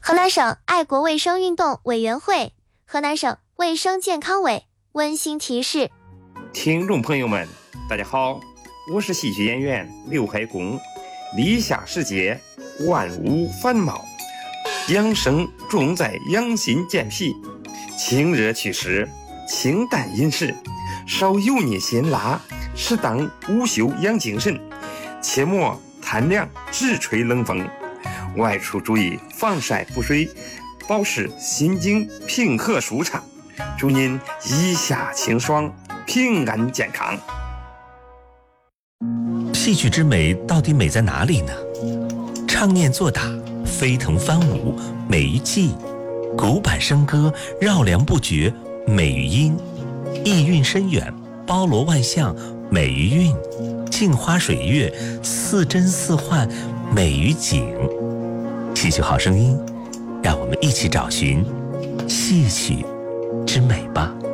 河南省爱国卫生运动委员会、河南省卫生健康委温馨提示： 听众朋友们，大家好，我是戏曲演员刘海公。立夏时节，万物繁茂，养生重在养心健脾，清热祛湿，清淡饮食，少油腻辛辣，适当午休养精神，切莫贪凉直吹冷风。外出注意防晒补水，保持心境平和舒畅，祝您一夏清爽，平安健康。 戏曲之美到底美在哪里呢？唱念做打，飞腾翻舞，美于技；古板笙歌，绕梁不绝，美于音；意蕴深远，包罗万象，美于韵；镜花水月，似真似幻，美于景。戏曲好声音，让我们一起找寻戏曲之美吧。